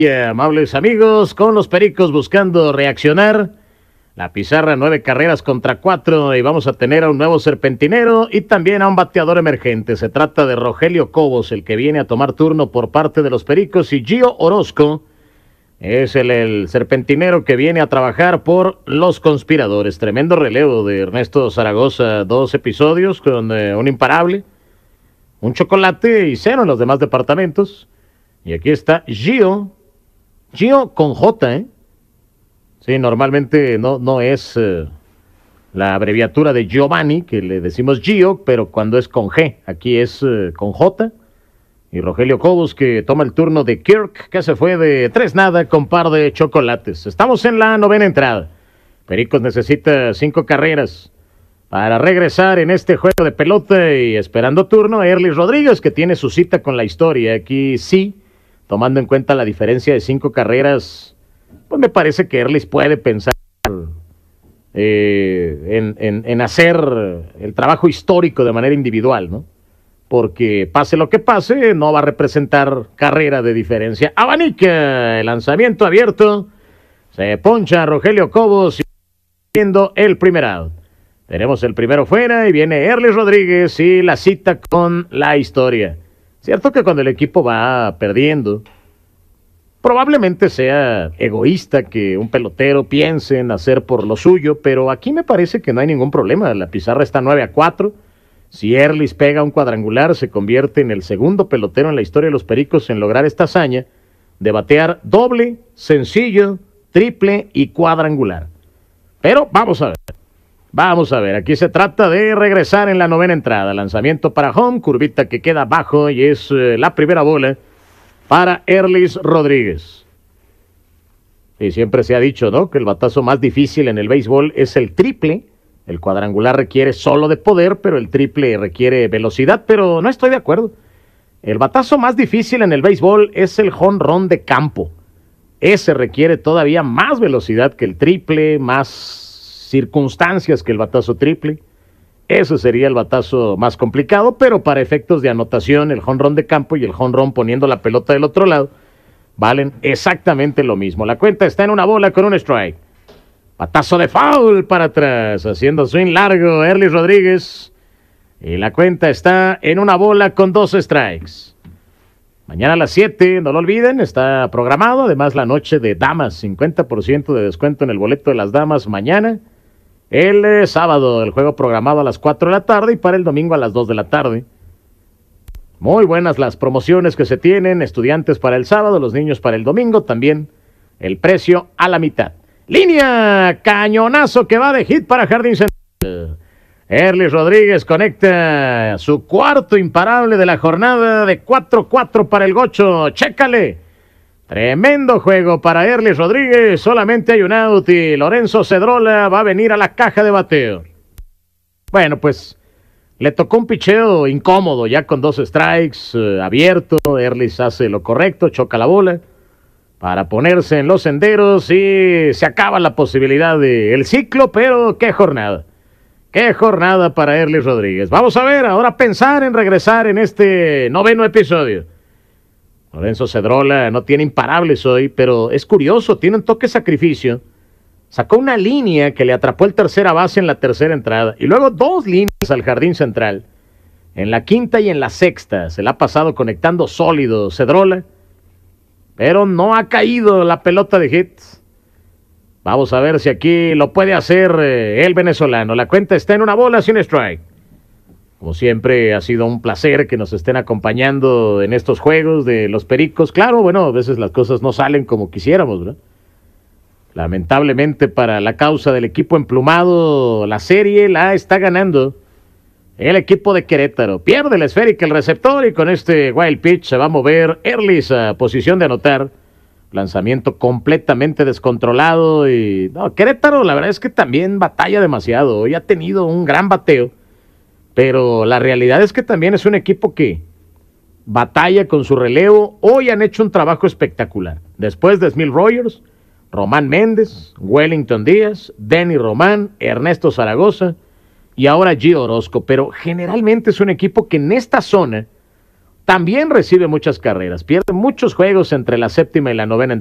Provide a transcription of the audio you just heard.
Amables amigos, con los Pericos buscando reaccionar. La pizarra 9 carreras contra 4 y vamos a tener a un nuevo serpentinero y también a un bateador emergente. Se trata de Rogelio Cobos, el que viene a tomar turno por parte de los Pericos, y Gio Orozco es el serpentinero que viene a trabajar por los Conspiradores. Tremendo relevo de Ernesto Zaragoza, 2 episodios con un imparable, un chocolate y 0 en los demás departamentos. Y aquí está Gio con J, ¿eh? Sí, normalmente no es la abreviatura de Giovanni, que le decimos Gio, pero cuando es con G, aquí es con J. Y Rogelio Cobos, que toma el turno de Kirk, que se fue de 3-0 con par de chocolates. Estamos en la 9ª entrada. Pericos necesita 5 carreras para regresar en este juego de pelota y esperando turno a Erlis Rodríguez, que tiene su cita con la historia. Aquí sí, tomando en cuenta la diferencia de 5 carreras, pues me parece que Erlis puede pensar en hacer el trabajo histórico de manera individual, ¿no? Porque pase lo que pase, no va a representar carrera de diferencia. Abanica, el lanzamiento abierto, se poncha Rogelio Cobos siendo el primer out. Tenemos el primero fuera y viene Erlis Rodríguez y la cita con la historia. Cierto que cuando el equipo va perdiendo, probablemente sea egoísta que un pelotero piense en hacer por lo suyo, pero aquí me parece que no hay ningún problema. La pizarra está 9-4. Si Erlis pega un cuadrangular, se convierte en el segundo pelotero en la historia de los Pericos en lograr esta hazaña de batear doble, sencillo, triple y cuadrangular. Pero vamos a ver, aquí se trata de regresar en la 9ª entrada. Lanzamiento para home, curvita que queda abajo y es la primera bola para Erlis Rodríguez. Y siempre se ha dicho, ¿no?, que el batazo más difícil en el béisbol es el triple. El cuadrangular requiere solo de poder, pero el triple requiere velocidad, pero no estoy de acuerdo. El batazo más difícil en el béisbol es el jonrón de campo. Ese requiere todavía más velocidad que el triple, más circunstancias que el batazo triple. Ese sería el batazo más complicado, pero para efectos de anotación, el jonrón de campo y el jonrón poniendo la pelota del otro lado valen exactamente lo mismo. La cuenta está en 1 con un strike. Batazo de foul para atrás, haciendo swing largo Erlis Rodríguez. Y la cuenta está en 1 con 2 strikes. Mañana a las 7, no lo olviden, está programado. Además, la noche de damas, 50% de descuento en el boleto de las damas mañana. El sábado, el juego programado a las 4 de la tarde y para el domingo a las 2 de la tarde. Muy buenas las promociones que se tienen. Estudiantes para el sábado, los niños para el domingo. También el precio a la mitad. Línea, cañonazo que va de hit para Jardín Central. Erlis Rodríguez conecta su cuarto imparable de la jornada de 4-4 para el Gocho. Chécale. Tremendo juego para Erlis Rodríguez. Solamente hay un out y Lorenzo Cedrola va a venir a la caja de bateo. Bueno, pues le tocó un picheo incómodo ya con 2 strikes, abierto. Erlis hace lo correcto, choca la bola para ponerse en los senderos y se acaba la posibilidad del ciclo, pero qué jornada para Erlis Rodríguez. Vamos a ver, ahora pensar en regresar en este 9º episodio. Lorenzo Cedrola no tiene imparables hoy, pero es curioso, tiene un toque sacrificio. Sacó una línea que le atrapó el tercera base en la 3ª entrada y luego 2 líneas al Jardín Central. En la 5ª y en la 6ª se la ha pasado conectando sólido Cedrola, pero no ha caído la pelota de hits. Vamos a ver si aquí lo puede hacer el venezolano. La cuenta está en 1 sin strike. Como siempre, ha sido un placer que nos estén acompañando en estos juegos de los Pericos. Claro, bueno, a veces las cosas no salen como quisiéramos, ¿verdad? Lamentablemente para la causa del equipo emplumado, la serie la está ganando el equipo de Querétaro. Pierde la esférica el receptor y con este wild pitch se va a mover Erlis a posición de anotar. Lanzamiento completamente descontrolado y no, Querétaro la verdad es que también batalla demasiado. Hoy ha tenido un gran bateo, pero la realidad es que también es un equipo que batalla con su relevo. Hoy han hecho un trabajo espectacular. Después de Smil Rogers, Román Méndez, Wellington Díaz, Denny Román, Ernesto Zaragoza y ahora Gio Orozco, pero generalmente es un equipo que en esta zona también recibe muchas carreras, pierde muchos juegos entre la séptima y la novena